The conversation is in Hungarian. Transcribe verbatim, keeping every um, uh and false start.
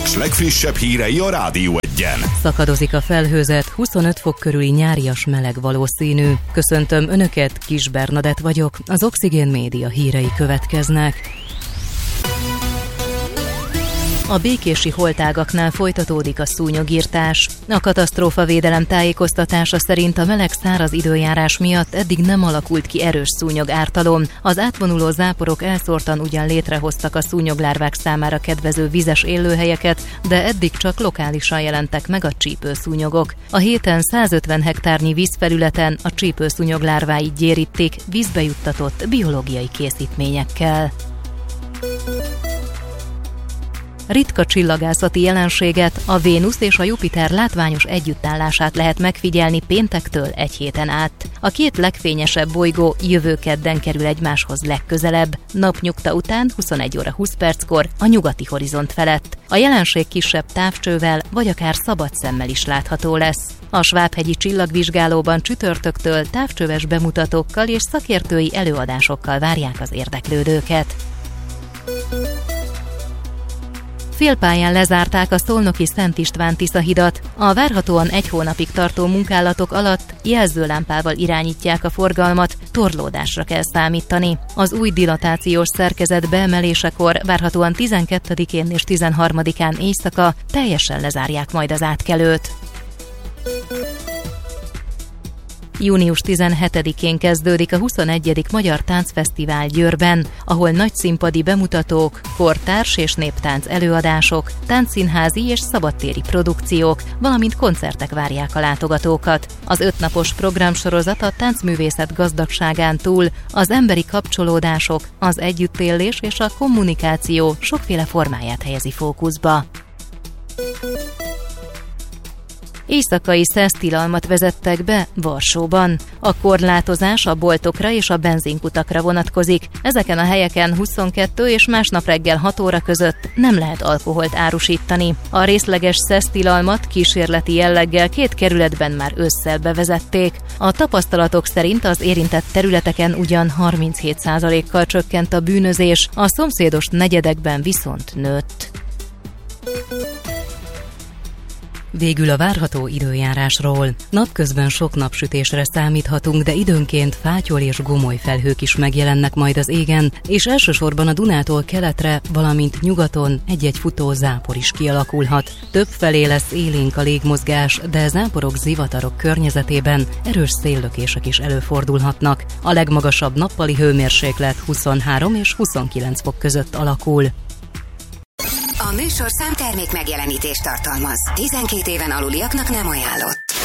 Paks legfrissebb hírei a Rádió Egyen. Szakadozik a felhőzet, huszonöt fok körüli nyárias meleg valószínű. Köszöntöm Önöket, Kis Bernadett vagyok, az Oxigén Média hírei következnek. A békési holtágaknál folytatódik a szúnyogirtás. A katasztrófavédelem tájékoztatása szerint a meleg száraz időjárás miatt eddig nem alakult ki erős szúnyogártalom. Az átvonuló záporok elszórtan ugyan létrehoztak a szúnyoglárvák számára kedvező vizes élőhelyeket, de eddig csak lokálisan jelentek meg a csípőszúnyogok. A héten százötven hektárnyi vízfelületen a csípőszúnyoglárváit gyérítik vízbe juttatott biológiai készítményekkel. Ritka csillagászati jelenséget, a Vénusz és a Jupiter látványos együttállását lehet megfigyelni péntektől egy héten át. A két legfényesebb bolygó jövő kedden kerül egymáshoz legközelebb, napnyugta után huszonegy óra húsz perckor a nyugati horizont felett. A jelenség kisebb távcsővel vagy akár szabad szemmel is látható lesz. A Svábhegyi Csillagvizsgálóban csütörtöktől távcsöves bemutatókkal és szakértői előadásokkal várják az érdeklődőket. Félpályán lezárták a szolnoki Szent István-Tisza hidat. A várhatóan egy hónapig tartó munkálatok alatt jelzőlámpával irányítják a forgalmat, torlódásra kell számítani. Az új dilatációs szerkezet beemelésekor várhatóan tizenkettedikén és tizenharmadikán éjszaka teljesen lezárják majd az átkelőt. június tizenhetedikén kezdődik a huszonegyedik Magyar Táncfesztivál Győrben, ahol nagy színpadi bemutatók, kortárs és néptánc előadások, táncszínházi és szabadtéri produkciók, valamint koncertek várják a látogatókat. Az ötnapos programsorozat a táncművészet gazdagságán túl az emberi kapcsolódások, az együttélés és a kommunikáció sokféle formáját helyezi fókuszba. Éjszakai szesztilalmat vezettek be Varsóban. A korlátozás a boltokra és a benzinkutakra vonatkozik. Ezeken a helyeken huszonkettő és másnap reggel hat óra között nem lehet alkoholt árusítani. A részleges szesztilalmat kísérleti jelleggel két kerületben már ősszel bevezették. A tapasztalatok szerint az érintett területeken ugyan harminchét százalékkal csökkent a bűnözés, a szomszédos negyedekben viszont nőtt. Végül a várható időjárásról. Napközben sok napsütésre számíthatunk, de időnként fátyol és gomoly felhők is megjelennek majd az égen, és elsősorban a Dunától keletre, valamint nyugaton egy-egy futó zápor is kialakulhat. Többfelé lesz élénk a légmozgás, de záporok, zivatarok környezetében erős széllökések is előfordulhatnak. A legmagasabb nappali hőmérséklet huszonhárom és huszonkilenc fok között alakul. A műsorszám termék megjelenítést tartalmaz. tizenkét éven aluliaknak nem ajánlott.